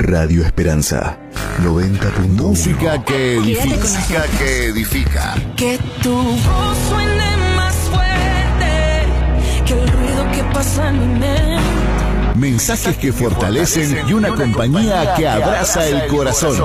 Radio Esperanza 90.1. Música que edifica. Música que edifica. Que tu voz suene más fuerte que el ruido que pasa en mi mente. Mensajes que fortalecen y una compañía que abraza el corazón.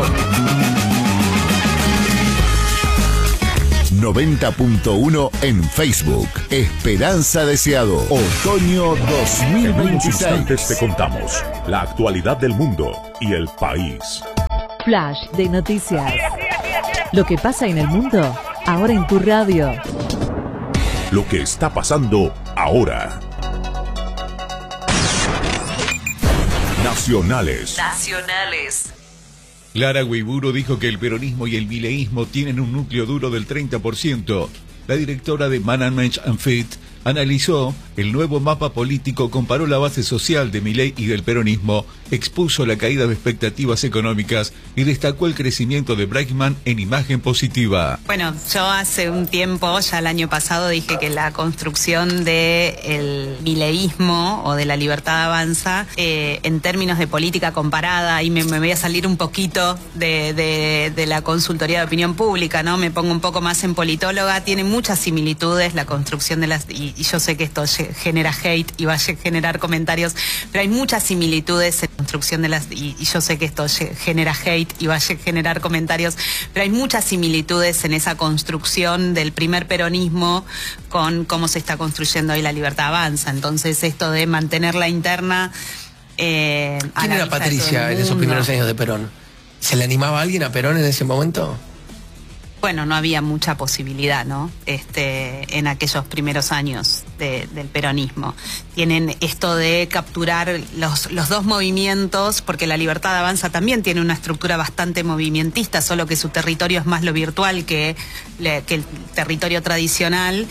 90.1 en Facebook. Esperanza Deseado. Otoño 2026. En unos instantes te contamos la actualidad del mundo y el país. Flash de noticias. Lo que pasa en el mundo, ahora en tu radio. Lo que está pasando ahora. Nacionales. Clara Guiburo dijo que el peronismo y el mileísmo tienen un núcleo duro del 30%. La directora de Management and Fit analizó el nuevo mapa político, comparó la base social de Milei y del peronismo, expuso la caída de expectativas económicas y destacó el crecimiento de Bregman en imagen positiva. Bueno, yo hace un tiempo, ya el año pasado, dije que la construcción del mileísmo o de la libertad avanza, en términos de política comparada, y me voy a salir un poquito de la consultoría de opinión pública, ¿no? Me pongo un poco más en politóloga, tiene muchas similitudes la construcción de las... Y yo sé que esto genera hate y va a generar comentarios, pero hay muchas similitudes en la construcción de las... Y yo sé que esto genera hate y va a generar comentarios, pero hay muchas similitudes en esa construcción del primer peronismo con cómo se está construyendo hoy la libertad avanza. Entonces, esto de mantener la interna... ¿Quién era Patricia en esos primeros años de Perón? ¿Se le animaba a alguien a Perón en ese momento? Bueno, no había mucha posibilidad, ¿no? En aquellos primeros años del peronismo. Tienen esto de capturar los dos movimientos, porque la Libertad Avanza también tiene una estructura bastante movimentista, solo que su territorio es más lo virtual que el territorio tradicional.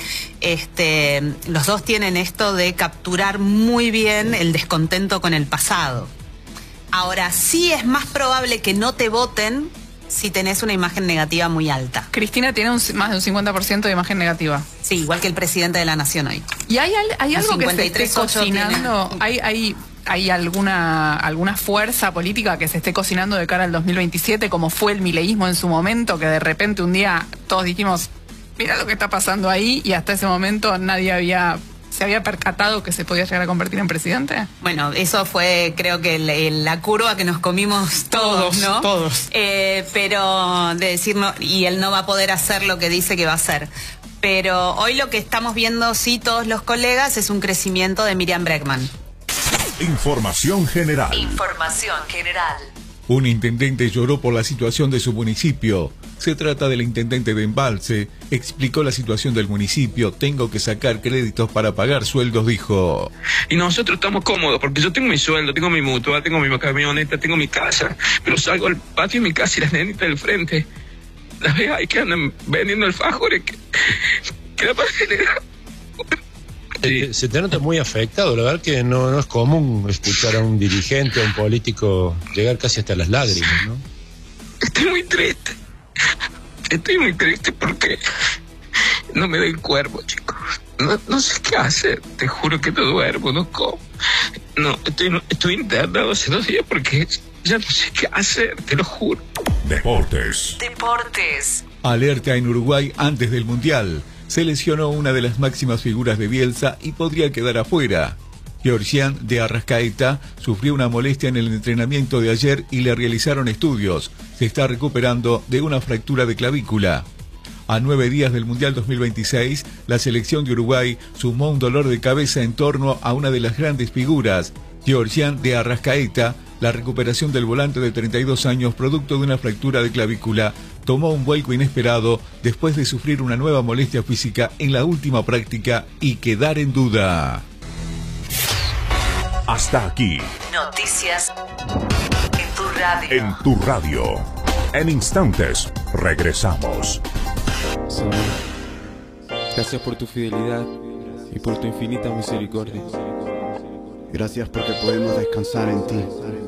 Los dos tienen esto de capturar muy bien el descontento con el pasado. Ahora, sí es más probable que no te voten si tenés una imagen negativa muy alta. Cristina tiene más de un 50% de imagen negativa. Sí, igual que el presidente de la Nación hoy. ¿Y hay algo que se esté cocinando? ¿Hay alguna fuerza política que se esté cocinando de cara al 2027, como fue el mileísmo en su momento, que de repente un día todos dijimos, mira lo que está pasando ahí, y hasta ese momento nadie se había percatado que se podía llegar a convertir en presidente? Bueno, eso fue, creo que la curva que nos comimos todos, ¿no? Todos. Pero de decir, no, y él no va a poder hacer lo que dice que va a hacer. Pero hoy lo que estamos viendo, sí, todos los colegas, es un crecimiento de Miriam Bregman. Información general. Un intendente lloró por la situación de su municipio. Se trata del intendente de Embalse. Explicó la situación del municipio. Tengo que sacar créditos para pagar sueldos, dijo. Y nosotros estamos cómodos porque yo tengo mi sueldo, tengo mi mutua, tengo mi camioneta, tengo mi casa. Pero salgo al patio de mi casa y las nenitas del frente las veo ahí que andan vendiendo alfajores. Que la parcelera... Sí. Se te nota muy afectado, la verdad que no es común escuchar a un dirigente, a un político llegar casi hasta las lágrimas, ¿no? Estoy muy triste porque no me da el cuerpo, chicos. No sé qué hacer, te juro que no duermo, no como. No, estoy internado hace 2 días porque ya no sé qué hacer, te lo juro. Deportes. Alerta en Uruguay antes del Mundial. Se lesionó una de las máximas figuras de Bielsa y podría quedar afuera. Georgian de Arrascaeta sufrió una molestia en el entrenamiento de ayer y le realizaron estudios. Se está recuperando de una fractura de clavícula. A 9 días del Mundial 2026, la selección de Uruguay sumó un dolor de cabeza en torno a una de las grandes figuras, Georgian de Arrascaeta. La recuperación del volante de 32 años, producto de una fractura de clavícula, tomó un vuelco inesperado después de sufrir una nueva molestia física en la última práctica y quedar en duda. Hasta aquí. Noticias en tu radio. En tu radio. En instantes, regresamos. Señor, gracias por tu fidelidad y por tu infinita misericordia. Gracias porque podemos descansar en ti.